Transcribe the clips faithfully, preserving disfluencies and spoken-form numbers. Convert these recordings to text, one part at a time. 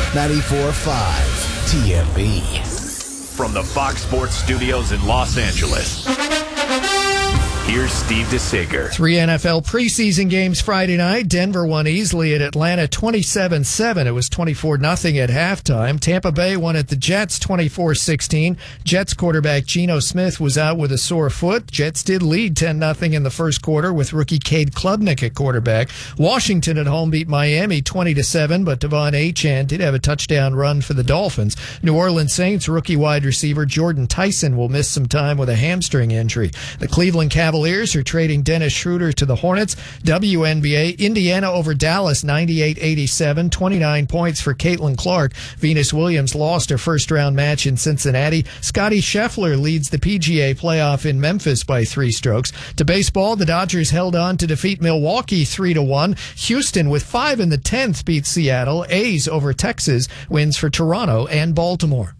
ninety-four point five T M B. From the Fox Sports Studios in Los Angeles, here's Steve DeSager. Three N F L preseason games Friday night. Denver won easily at Atlanta twenty-seven seven. It was twenty-four nothing at halftime. Tampa Bay won at the Jets twenty-four sixteen. Jets quarterback Geno Smith was out with a sore foot. Jets did lead ten nothing in the first quarter with rookie Cade Klubnik at quarterback. Washington at home beat Miami twenty to seven, but Devon Achane did have a touchdown run for the Dolphins. New Orleans Saints rookie wide receiver Jordan Tyson will miss some time with a hamstring injury. The Cleveland Cavaliers are trading Dennis Schroeder to the Hornets. W N B A, Indiana over Dallas ninety-eight eighty-seven, twenty-nine points for Caitlin Clark. Venus Williams lost her first round match in Cincinnati. Scottie Scheffler leads the P G A playoff in Memphis by three strokes. To baseball, the Dodgers held on to defeat Milwaukee three to one. Houston with five in the tenth beats Seattle. A's over Texas wins for Toronto and Baltimore.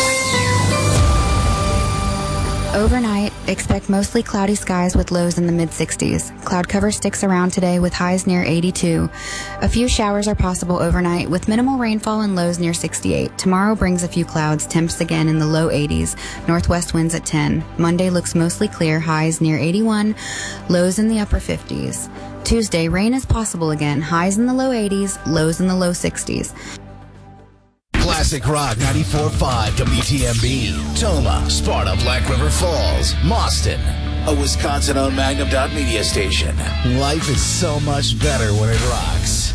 Overnight, expect mostly cloudy skies with lows in the mid sixties. Cloud cover sticks around today with highs near eighty-two. A few showers are possible overnight with minimal rainfall and lows near sixty-eight. Tomorrow brings a few clouds, temps again in the low eighties. Northwest winds at ten. Monday looks mostly clear, highs near eighty-one, lows in the upper fifties. Tuesday, rain is possible again, highs in the low eighties, lows in the low sixties. Classic Rock ninety-four point five W T M B. Toma, Sparta, Black River Falls, Mauston. A Wisconsin-owned Magnum dot media station. Life is so much better when it rocks.